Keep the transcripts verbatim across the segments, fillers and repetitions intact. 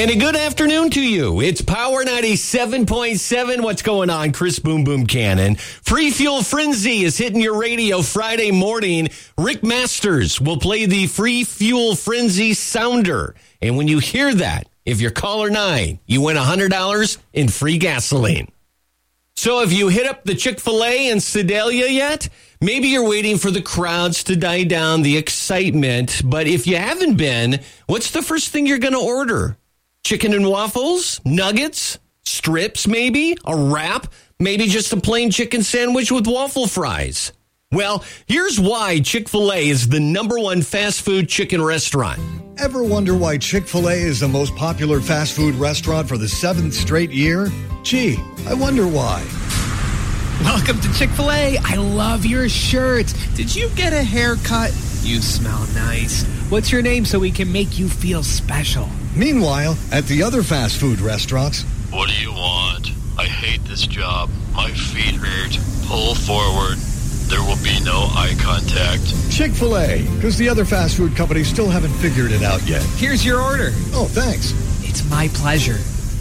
And a good afternoon to you. It's Power ninety-seven point seven. What's going on? Chris Boom Boom Cannon. Free Fuel Frenzy is hitting your radio Friday morning. Rick Masters will play the Free Fuel Frenzy sounder. And when you hear that, if you're caller nine, you win one hundred dollars in free gasoline. So have you hit up the Chick-fil-A in Sedalia yet? Maybe you're waiting for the crowds to die down, the excitement. But if you haven't been, what's the first thing you're going to order? Chicken and waffles, nuggets, strips maybe, a wrap, maybe just a plain chicken sandwich with waffle fries. Well, here's why Chick-fil-A is the number one fast food chicken restaurant. Ever wonder why Chick-fil-A is the most popular fast food restaurant for the seventh straight year? Gee, I wonder why. Welcome to Chick-fil-A. I love your shirt. Did you get a haircut? You smell nice. What's your name so we can make you feel special? Meanwhile, at the other fast food restaurants... What do you want? I hate this job. My feet hurt. Pull forward. There will be no eye contact. Chick-fil-A, because the other fast food companies still haven't figured it out yet. Here's your order. Oh, thanks. It's my pleasure.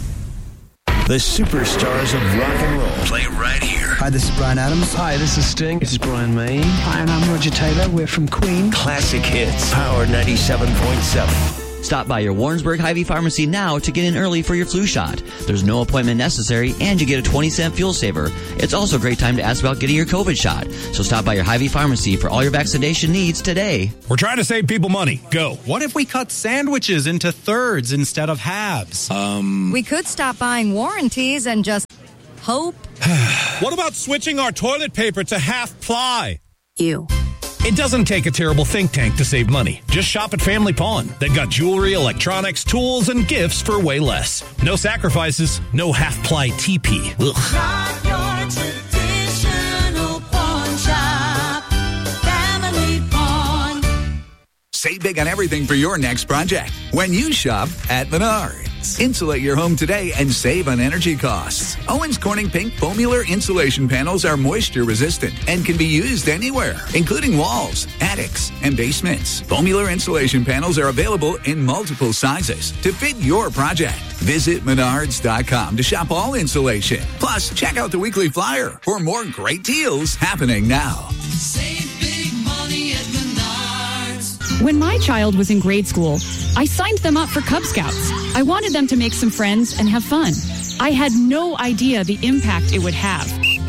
The superstars of rock and roll play right here. Hi, this is Bryan Adams. Hi, this is Sting. This is Brian May. Hi, and I'm Roger Taylor. We're from Queen. Classic hits. Power ninety-seven point seven. Stop by your Warrensburg Hy-Vee Pharmacy now to get in early for your flu shot. There's no appointment necessary, and you get a twenty cent fuel saver. It's also a great time to ask about getting your COVID shot. So stop by your Hy-Vee Pharmacy for all your vaccination needs today. We're trying to save people money. Go. What if we cut sandwiches into thirds instead of halves? Um. We could stop buying warranties and just hope. What about switching our toilet paper to half ply? You. It doesn't take a terrible think tank to save money. Just shop at Family Pawn. They've got jewelry, electronics, tools, and gifts for way less. No sacrifices, no half-ply T P. Ugh. Shop your traditional pawn shop. Family Pawn. Save big on everything for your next project when you shop at Menards. Insulate your home today and save on energy costs. Owens Corning Pink Foamular insulation panels are moisture resistant and can be used anywhere, including walls, attics, and basements. Foamular insulation panels are available in multiple sizes to fit your project. Visit Menards dot com to shop all insulation. Plus, check out the weekly flyer for more great deals happening now. Save big money at Menards. When my child was in grade school, I signed them up for Cub Scouts. I wanted them to make some friends and have fun. I had no idea the impact it would have.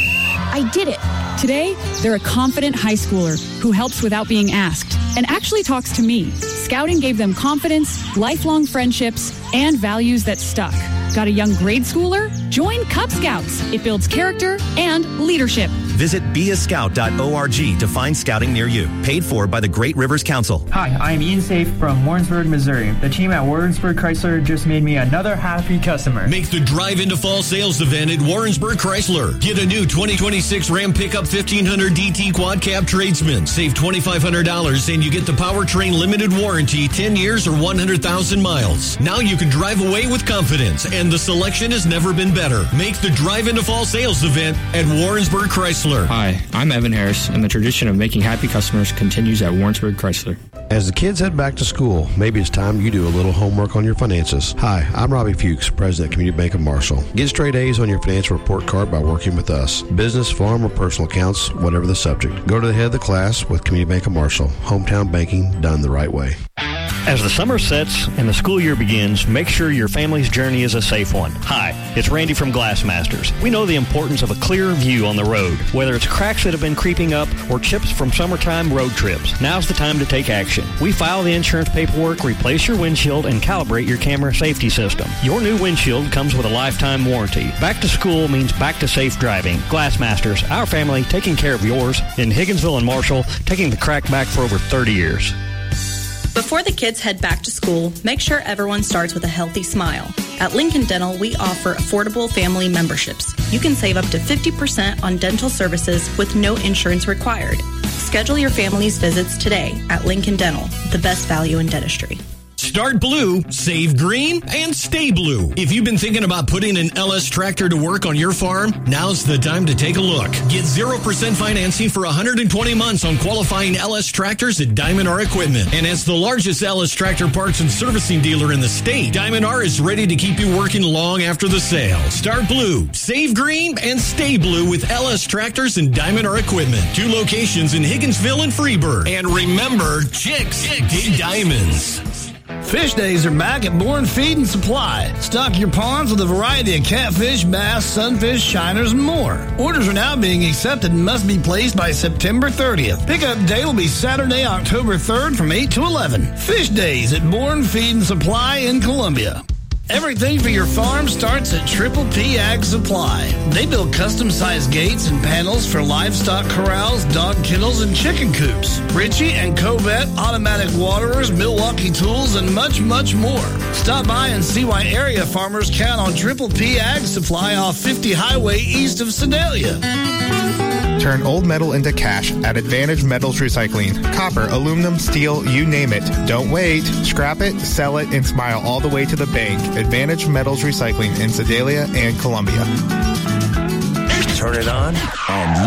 I did it. Today, they're a confident high schooler who helps without being asked and actually talks to me. Scouting gave them confidence, lifelong friendships, and values that stuck. Got a young grade schooler? Join Cub Scouts. It builds character and leadership. Visit be a scout dot org to find scouting near you. Paid for by the Great Rivers Council. Hi, I'm Ian Safe from Warrensburg, Missouri. The team at Warrensburg Chrysler just made me another happy customer. Make the Drive into Fall sales event at Warrensburg Chrysler. Get a new twenty twenty-six Ram Pickup fifteen hundred D T Quad Cab Tradesman. Save twenty-five hundred dollars and you get the powertrain limited warranty, ten years or one hundred thousand miles. Now you can drive away with confidence, and the selection has never been better. Make the Drive into Fall sales event at Warrensburg Chrysler. Hi, I'm Evan Harris, and the tradition of making happy customers continues at Warrensburg Chrysler. As the kids head back to school, maybe it's time you do a little homework on your finances. Hi, I'm Robbie Fuchs, President, Community Bank of Marshall. Get straight A's on your financial report card by working with us. Business, farm, or personal accounts, whatever the subject. Go to the head of the class with Community Bank of Marshall. Hometown banking done the right way. As the summer sets and the school year begins, make sure your family's journey is a safe one. Hi, it's Randy from Glassmasters. We know the importance of a clear view on the road. Whether it's cracks that have been creeping up or chips from summertime road trips, now's the time to take action. We file the insurance paperwork, replace your windshield, and calibrate your camera safety system. Your new windshield comes with a lifetime warranty. Back to school means back to safe driving. Glassmasters, our family taking care of yours. In Higginsville and Marshall, taking the crack back for over thirty years. Before the kids head back to school, make sure everyone starts with a healthy smile. At Lincoln Dental, we offer affordable family memberships. You can save up to fifty percent on dental services with no insurance required. Schedule your family's visits today at Lincoln Dental, the best value in dentistry. Start blue, save green, and stay blue. If you've been thinking about putting an L S tractor to work on your farm, now's the time to take a look. Get zero percent financing for one hundred twenty months on qualifying L S tractors at Diamond R Equipment. And as the largest L S tractor parts and servicing dealer in the state, Diamond R is ready to keep you working long after the sale. Start blue, save green, and stay blue with L S tractors and Diamond R Equipment. Two locations in Higginsville and Freeburg. And remember, chicks dig diamonds. Fish days are back at Bourne Feed and Supply. Stock your ponds with a variety of catfish, bass, sunfish, shiners, and more. Orders are now being accepted and must be placed by September thirtieth. Pickup day will be Saturday, October third from eight to eleven. Fish days at Bourne Feed and Supply in Columbia. Everything for your farm starts at Triple P Ag Supply. They build custom-sized gates and panels for livestock corrals, dog kennels, and chicken coops. Ritchie and Covette automatic waterers, Milwaukee tools, and much, much more. Stop by and see why area farmers count on Triple P Ag Supply off fifty Highway east of Sedalia. Turn old metal into cash at Advantage Metals Recycling. Copper, aluminum, steel, you name it. Don't wait. Scrap it, sell it, and smile all the way to the bank. Advantage Metals Recycling in Sedalia and Columbia. Turn it on and